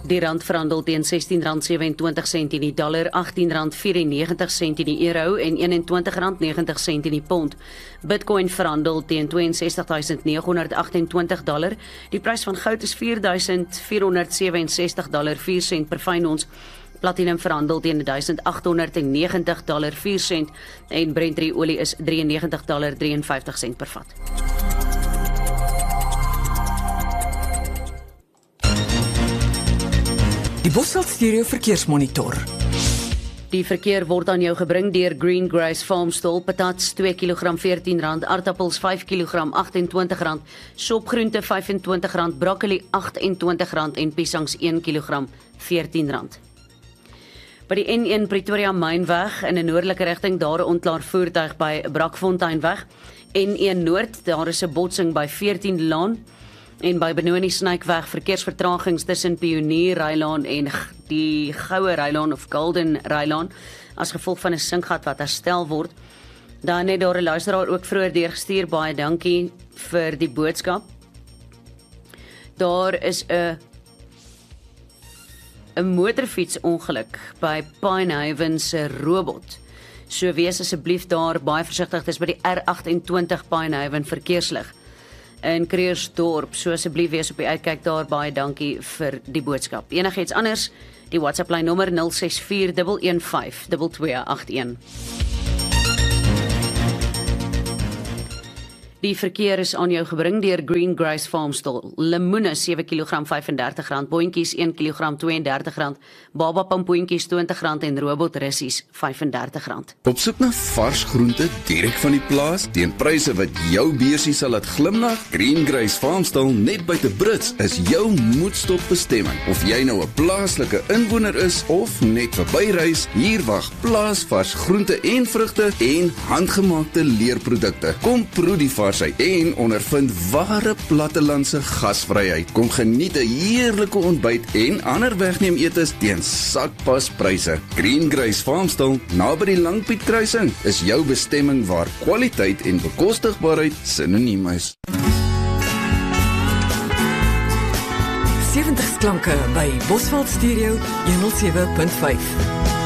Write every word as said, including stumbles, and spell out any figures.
Die rand verhandel teen sestien rand sewe-en-twintig sent in die dollar, agttien rand vyf-en-negentig sent in die euro en een-en-twintig rand negentig sent in die pond. Bitcoin verhandel teen twee ses duisend nege honderd agt en twintig dollar. Die prys van goud is vier duisend vier honderd sewe-en-sestig dollar vier sent per fyn ons. Platinum verhandel teen duisend agt honderd negentig dollar vier sent en Brent olie is negenty-three dollar vyf-en-vyftig sent per vat. Die Bosveld Stereo Verkeersmonitor. Die verkeer word aan jou gebring deur Green Grace Farmstall, patats twee kilogram veertien rand, aardappels vyf kilogram agt en twintig rand, sopgroente vyf en twintig rand, broccoli agt en twintig rand en piesangs een kilogram veertien rand. By die N een Pretoria Mynweg in 'n noordelike rigting, daar 'n ontklaar voertuig by Brakfonteinweg. N een Noord, daar is 'n botsing by veertien Laan. En by Benoni Snykeweg verkeersvertragings tussen Pionier Rylaan en die Goue Rylaan of Golden Rylaan as gevolg van 'n sinkgat wat herstel word. Dan het daar 'n luisteraar ook vroeër deurgestuur, baie dankie vir die boodskap. Daar is 'n 'n motorfietsongeluk by Pinehaven se Robot. So wees asseblief daar baie versigtig, dis by die R agt-en-twintig Pinehaven verkeerslig in Kreersdorp, so asseblief wees op die uitkyk daar, baie dankie vir die boodskap. Enigiets anders, die WhatsApp lyn nommer nul ses vier een een vyf twee twee agt een. Die verkeer is aan jou gebring deur Green Grace Farmstall. Lemoene sewe kilogram vyf-en-dertig rand, boontjies een kilogram twee-en-dertig rand, baba pampoentjies twintig rand en robot rissies vyf-en-dertig rand. Op soek na vars groente direk van die plaas teen pryse wat jou beursie sal laat glimlag? Green Grace Farmstall net buite Brits is jou moedstop bestemming. Of jy nou 'n plaaslike inwoner is of net verbyreis, hier wag plaasvars groente en vrugte en handgemaakte leerprodukte. Kom proe die en ondervind ware plattelandse gasvryheid. Kom geniet 'n heerlike ontbyt en ander wegneem etes teen sakpas pryse. Green Grace Farmstall, naby die Langpiet kruising, is jou bestemming waar kwaliteit en bekostigbaarheid sinoniem is. sewentig klanke by Bosveld Stereo honderd sewe punt vyf.